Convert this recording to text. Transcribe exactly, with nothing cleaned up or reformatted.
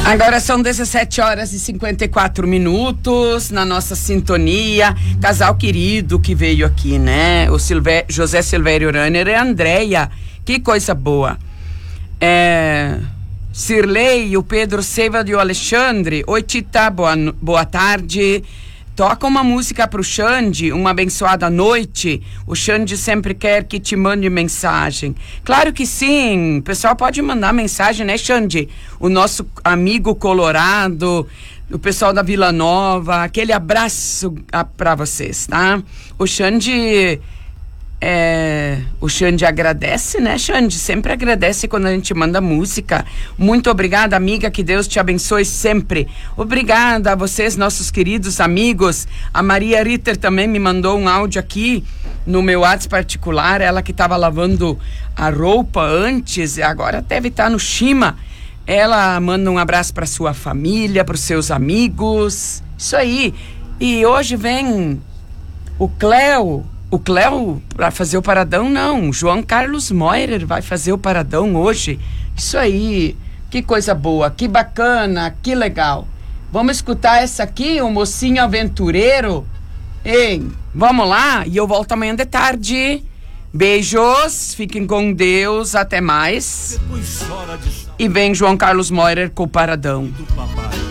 Agora são dezessete horas e cinquenta e quatro minutos na nossa sintonia. Casal querido que veio aqui, né? O Silvé, José Silvério Runner e a Andréia. Que coisa boa. É, Cirlei, o Pedro Seiva e o Alexandre. Oi, Tita, boa, boa tarde. Toca uma música pro Xande, uma abençoada noite. O Xande sempre quer que te mande mensagem. Claro que sim, o pessoal pode mandar mensagem, né, Xande? O nosso amigo colorado, o pessoal da Vila Nova, aquele abraço para vocês, tá? O Xande, é, o Xande agradece, né, Xande? Sempre agradece quando a gente manda música. Muito obrigada, amiga, que Deus te abençoe sempre. Obrigada a vocês, nossos queridos amigos. A Maria Ritter também me mandou um áudio aqui no meu WhatsApp particular, ela que estava lavando a roupa antes, agora deve estar no Shima. Ela manda um abraço para sua família, para os seus amigos. Isso aí. E hoje vem o Cléo. O Cléo, para fazer o paradão, não. João Carlos Moirer vai fazer o paradão hoje. Isso aí, que coisa boa, que bacana, que legal. Vamos escutar essa aqui, o Mocinho Aventureiro. Ei, vamos lá? E eu volto amanhã de tarde. Beijos, fiquem com Deus, até mais. E vem João Carlos Moirer com o paradão.